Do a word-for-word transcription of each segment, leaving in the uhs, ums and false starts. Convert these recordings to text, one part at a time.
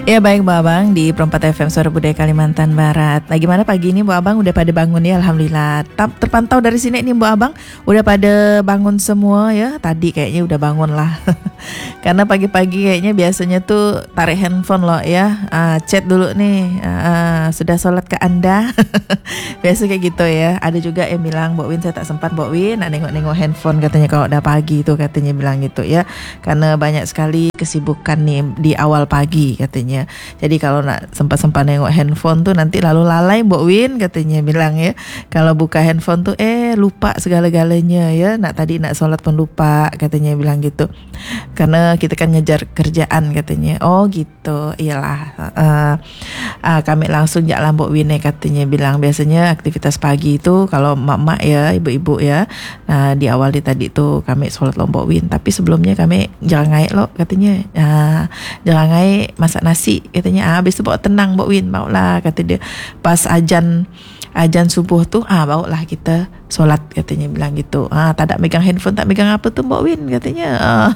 Ya baik Bu Abang di Perempat F M Suara Budaya Kalimantan Barat. Nah gimana pagi ini Bu Abang udah pada bangun ya? Alhamdulillah. Terpantau dari sini nih Bu Abang udah pada bangun semua ya. Tadi kayaknya udah bangun lah. Karena pagi-pagi kayaknya biasanya tuh tarik handphone loh ya. Ah, chat dulu nih. Ah, sudah sholat ke Anda? Biasa kayak gitu ya. Ada juga yang bilang Mbak Win saya tak sempat Mbak Win nak nengok-nengok handphone katanya kalau udah pagi tuh katanya bilang gitu ya. Karena banyak sekali kesibukan nih di awal pagi katanya. Jadi kalau nak sempat-sempat nengok handphone tuh nanti lalu lalai Mbak Win katanya bilang ya. Kalau buka handphone tuh eh lupa segala-galanya ya. Nak tadi nak sholat pun lupa katanya bilang gitu. Karena kita kan ngejar kerjaan katanya. Oh gitu. Iyalah. Uh, uh, kami langsung jalan Mbak Win katanya bilang biasanya aktivitas pagi itu kalau mak-mak ya, ibu-ibu ya. Nah di awal di tadi tuh kami sholat lo Mbak Win. Tapi sebelumnya kami jangan ngaik lo katanya. Uh, jangan ngaik masak nasi katanya. Ah, habis tu bawa tenang Mbak Win, bawalah kata dia. Pas ajan ajan subuh tu ah bawalah kita solat katanya bilang gitu. Ah tak ada megang handphone, tak megang apa tu Mbak Win katanya. Ah.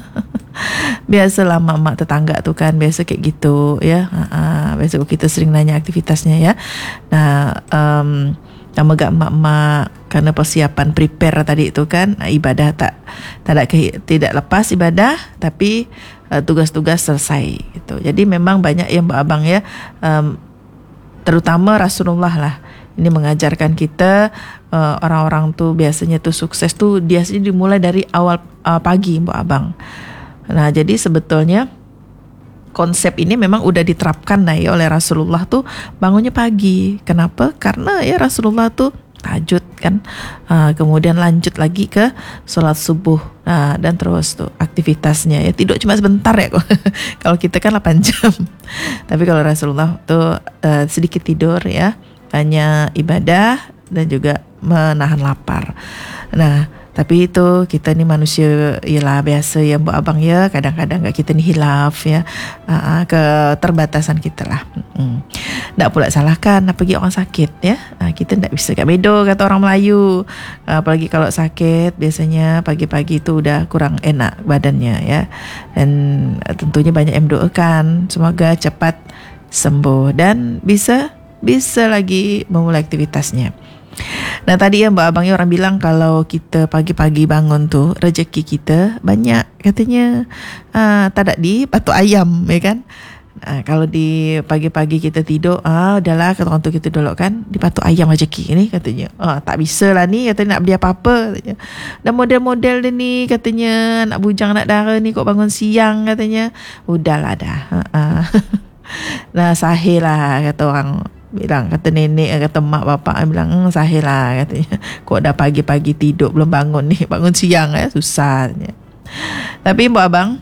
Biasalah mak-mak tetangga tu kan biasa kayak gitu ya. Ah, ah. Biasa kita sering nanya aktivitasnya ya. Nah, um, nama gak mak-mak karena persiapan prepare tadi itu kan ibadah tak tak ada ke, tidak lepas ibadah tapi uh, tugas-tugas selesai gitu. Jadi memang banyak yang abang ya um, terutama Rasulullah lah ini mengajarkan kita uh, orang-orang tuh biasanya tuh sukses tuh biasanya dimulai dari awal uh, pagi Mbak Abang. Nah, jadi sebetulnya konsep ini memang udah diterapkan nah ya oleh Rasulullah tuh bangunnya pagi. Kenapa? Karena ya Rasulullah tuh tahajud kan, uh, kemudian lanjut lagi ke sholat subuh, uh, dan terus tuh aktivitasnya ya tidur cuma sebentar ya kok. Kalau kita kan delapan jam, tapi kalau Rasulullah tuh uh, sedikit tidur ya, hanya ibadah dan juga menahan lapar. Nah tapi itu kita ni manusia ialah biasa ya Mbak Abang ya, kadang-kadang gak kita ni hilaf ya, uh, keterbatasan kita lah. Hmm. Tak pula salahkan apalagi orang sakit ya, uh, kita tak bisa kat bedo kata orang Melayu, uh, apalagi kalau sakit biasanya pagi-pagi tu udah kurang enak badannya ya. Dan uh, tentunya banyak yang doakan semoga cepat sembuh dan bisa bisa lagi memulai aktivitasnya. Nah tadi ya Mbak Abangnya orang bilang kalau kita pagi-pagi bangun tuh rezeki kita banyak katanya, uh, tak ada di patok ayam ya kan. Uh, kalau di pagi-pagi kita tidur, ah udahlah kata orang tu kita dulu kan di patok ayam rezeki ni katanya. Ah tak bisa lah ni katanya nak beli apa-apa katanya. Dan model-model dia ni katanya nak bujang nak dara ni kok bangun siang katanya. Udahlah dah. Uh-uh. Nah sahih lah kata orang bilang, kata nenek, kata mak bapak bilang hmm, sahih lah katanya. Kok dah pagi-pagi tidur belum bangun ni, bangun siang ya susah. Tapi Mbak Abang,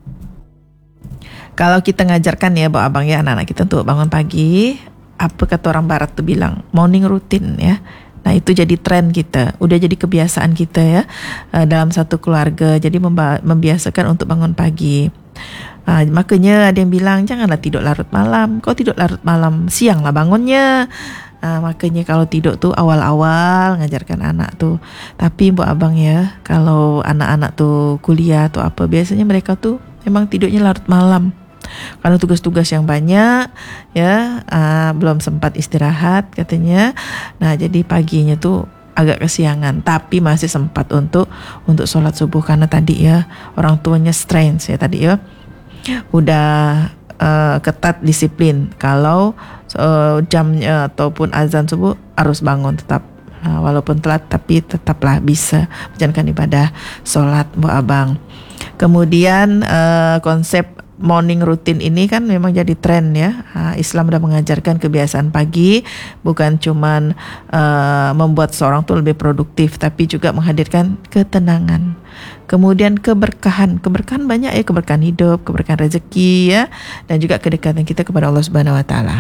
kalau kita ngajarkan ya Mbak Abang ya anak-anak kita untuk bangun pagi, apa kata orang barat tu bilang morning routine ya. Nah itu jadi tren kita, udah jadi kebiasaan kita ya dalam satu keluarga. Jadi memba- membiasakan untuk bangun pagi. Uh, makanya ada yang bilang janganlah tidur larut malam. Kau tidur larut malam, sianglah bangunnya. Uh, makanya kalau tidur tuh awal-awal ngajarkan anak tuh. Tapi Mbak Abang ya, kalau anak-anak tuh kuliah tuh apa, biasanya mereka tuh memang tidurnya larut malam. Karena tugas-tugas yang banyak ya, uh, belum sempat istirahat katanya. Nah jadi paginya tuh agak kesiangan, tapi masih sempat untuk untuk sholat subuh karena tadi ya orang tuanya strange ya tadi ya. Udah uh, ketat disiplin kalau uh, jamnya ataupun azan subuh harus bangun tetap, uh, walaupun telat tapi tetaplah bisa menjalankan ibadah solat Mbak Abang. Kemudian uh, konsep morning routine ini kan memang jadi tren ya. uh, Islam sudah mengajarkan kebiasaan pagi bukan cuman uh, membuat seorang tuh lebih produktif, tapi juga menghadirkan ketenangan, kemudian keberkahan. Keberkahan banyak ya, keberkahan hidup, keberkahan rezeki ya, dan juga kedekatan kita kepada Allah Subhanahu wa taala.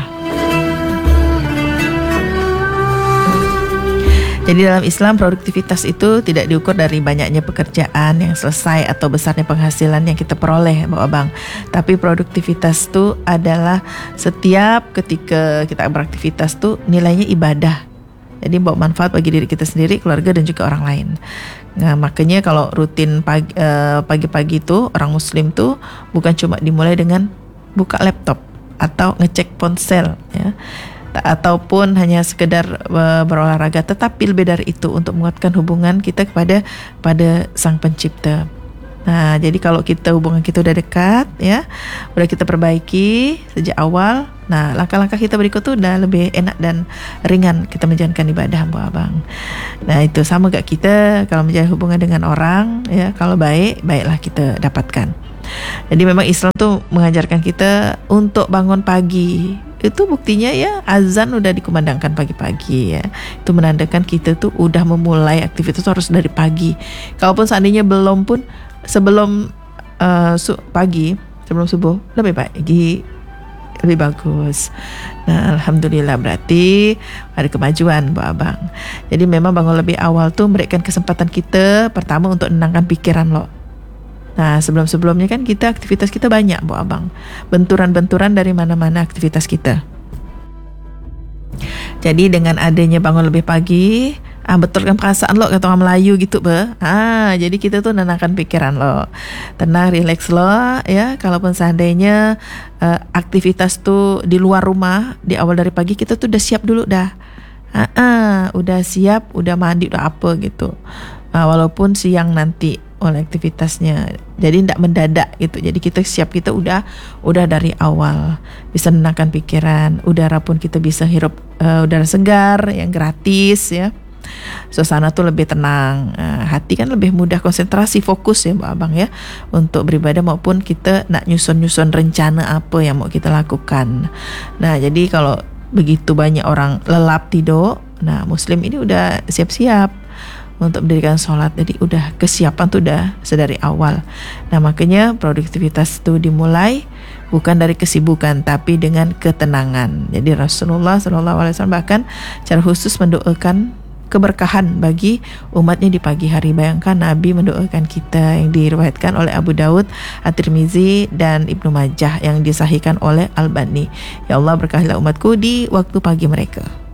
Jadi dalam Islam produktivitas itu tidak diukur dari banyaknya pekerjaan yang selesai atau besarnya penghasilan yang kita peroleh Mbak Abang. Tapi produktivitas itu adalah setiap ketika kita beraktivitas tuh nilainya ibadah. Jadi bawa manfaat bagi diri kita sendiri, keluarga dan juga orang lain. Nah makanya kalau rutin pagi, eh, pagi-pagi tuh orang muslim tuh bukan cuma dimulai dengan buka laptop. atau ngecek ponsel ya, ataupun hanya sekedar uh, berolahraga, tetapi lebih dari itu untuk menguatkan hubungan kita kepada pada Sang Pencipta. Nah, jadi kalau kita hubungan kita udah dekat ya, udah kita perbaiki sejak awal, nah langkah-langkah kita berikut tuh udah lebih enak dan ringan kita menjalankan ibadah, Bu Abang. Nah, itu sama gak kita kalau menjalin hubungan dengan orang ya, kalau baik, baiklah kita dapatkan. Jadi memang Islam tuh mengajarkan kita untuk bangun pagi. Itu buktinya ya, azan udah dikumandangkan pagi-pagi ya. Itu menandakan kita tuh udah memulai aktivitas harus dari pagi. Kalaupun seandainya belum pun, sebelum uh, su- pagi, sebelum subuh, lebih pagi lebih bagus. Nah, alhamdulillah, berarti ada kemajuan, Bu Abang. Jadi memang bangun lebih awal tuh memberikan kesempatan kita pertama untuk menenangkan pikiran lo. Nah, sebelum-sebelumnya kan kita aktivitas kita banyak, Bu Abang. Benturan-benturan dari mana-mana aktivitas kita. Jadi dengan adanya bangun lebih pagi, ah betulkan perasaan lo, kata orang Melayu gitu, be. Ah, jadi kita tuh nenangkan pikiran lo. Tenang, relax lo ya. Kalaupun seandainya uh, aktivitas tuh di luar rumah di awal dari pagi, kita tuh udah siap dulu dah. Ah, ah udah siap, udah mandi, udah apa gitu. Ah, walaupun siang nanti oleh aktivitasnya, jadi tidak mendadak gitu. Jadi kita siap, kita udah udah dari awal bisa menenangkan pikiran. Udara pun kita bisa hirup uh, udara segar yang gratis ya. Suasana tuh lebih tenang, uh, hati kan lebih mudah konsentrasi, fokus ya, Bu Abang ya, untuk beribadah maupun kita nak nyusun-nyusun rencana apa yang mau kita lakukan. Nah, jadi kalau begitu banyak orang lelap tidur, nah Muslim ini udah siap-siap untuk mendirikan sholat. Jadi udah kesiapan tuh udah sedari awal. Nah, makanya produktivitas itu dimulai bukan dari kesibukan, tapi dengan ketenangan. Jadi Rasulullah shallallahu alaihi wasallam bahkan secara khusus mendoakan keberkahan bagi umatnya di pagi hari. Bayangkan Nabi mendoakan kita, yang diriwayatkan oleh Abu Daud, At-Tirmizi dan Ibnu Majah, yang disahihkan oleh Albani. Ya Allah, berkahilah umatku di waktu pagi mereka.